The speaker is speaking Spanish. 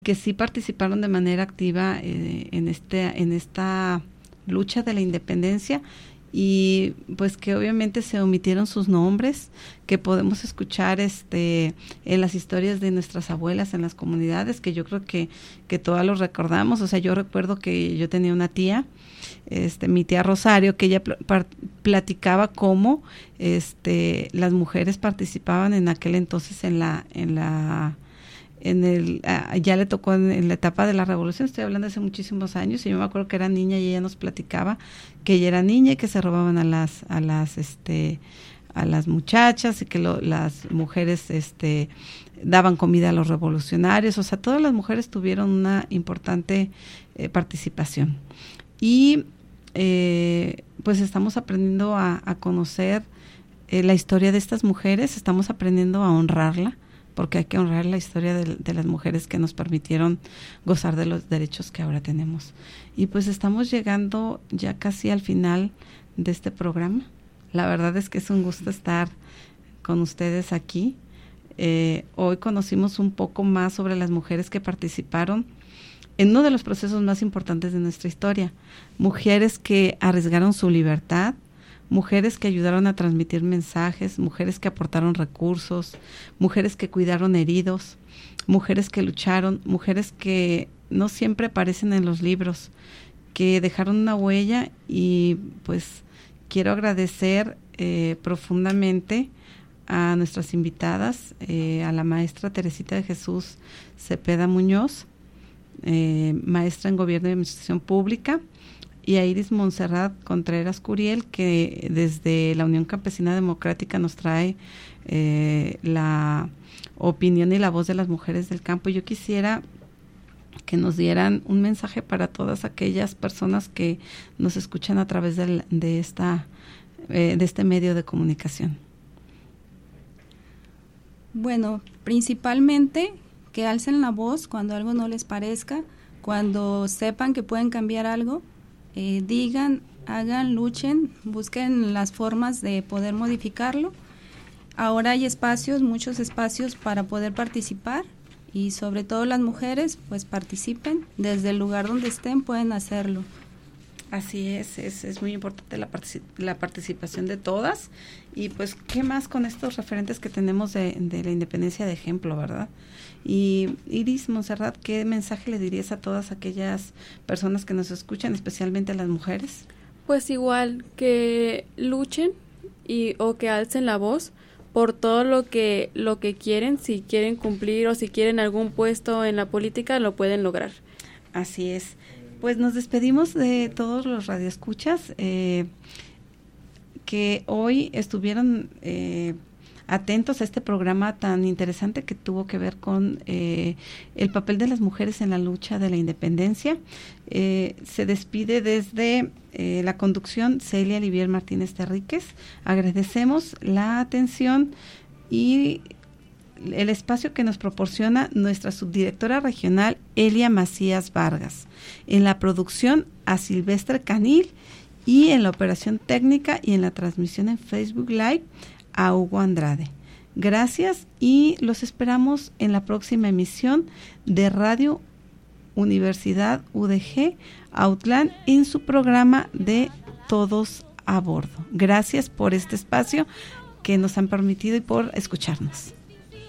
que sí participaron de manera activa en esta lucha de la independencia, y pues que obviamente se omitieron sus nombres, que podemos escuchar en las historias de nuestras abuelas en las comunidades, que yo creo que todas los recordamos. O sea, yo recuerdo que yo tenía una tía, mi tía Rosario, que ella platicaba cómo las mujeres participaban en aquel entonces ya le tocó en la etapa de la revolución. Estoy hablando de hace muchísimos años, y yo me acuerdo que era niña y ella nos platicaba que ella era niña y que se robaban a las muchachas, y que las mujeres daban comida a los revolucionarios. O sea, todas las mujeres tuvieron una importante participación, y pues estamos aprendiendo a conocer la historia de estas mujeres, estamos aprendiendo a honrarla, porque hay que honrar la historia de las mujeres que nos permitieron gozar de los derechos que ahora tenemos. Y pues estamos llegando ya casi al final de este programa. La verdad es que es un gusto estar con ustedes aquí. Hoy conocimos un poco más sobre las mujeres que participaron en uno de los procesos más importantes de nuestra historia. Mujeres que arriesgaron su libertad, mujeres que ayudaron a transmitir mensajes, mujeres que aportaron recursos, mujeres que cuidaron heridos, mujeres que lucharon, mujeres que no siempre aparecen en los libros, que dejaron una huella. Y pues quiero agradecer profundamente a nuestras invitadas, a la maestra Teresita de Jesús Cepeda Muñoz, maestra en Gobierno y Administración Pública, y a Iris Montserrat Contreras Curiel, que desde la Unión Campesina Democrática nos trae la opinión y la voz de las mujeres del campo. Yo quisiera que nos dieran un mensaje para todas aquellas personas que nos escuchan a través de este medio de comunicación. Bueno, principalmente que alcen la voz cuando algo no les parezca, cuando sepan que pueden cambiar algo. Digan, hagan, luchen, busquen las formas de poder modificarlo. Ahora hay muchos espacios para poder participar, y sobre todo las mujeres, pues participen, desde el lugar donde estén pueden hacerlo. Así es muy importante la participación de todas, y pues qué más con estos referentes que tenemos de la independencia de ejemplo, ¿verdad? Y Iris Montserrat, ¿qué mensaje le dirías a todas aquellas personas que nos escuchan, especialmente a las mujeres? Pues igual, que luchen o que alcen la voz por todo lo que quieren. Si quieren cumplir o si quieren algún puesto en la política, lo pueden lograr. Así es. Pues nos despedimos de todos los radioescuchas que hoy estuvieron atentos a este programa tan interesante que tuvo que ver con el papel de las mujeres en la lucha de la independencia. Se despide desde la conducción Celia Olivier Martínez Terríquez. Agradecemos la atención y el espacio que nos proporciona nuestra subdirectora regional Elia Macías Vargas. En la producción a Silvestre Canil, y en la operación técnica y en la transmisión en Facebook Live a Hugo Andrade. Gracias, y los esperamos en la próxima emisión de Radio Universidad UDG Autlán en su programa de Todos a Bordo. Gracias por este espacio que nos han permitido y por escucharnos.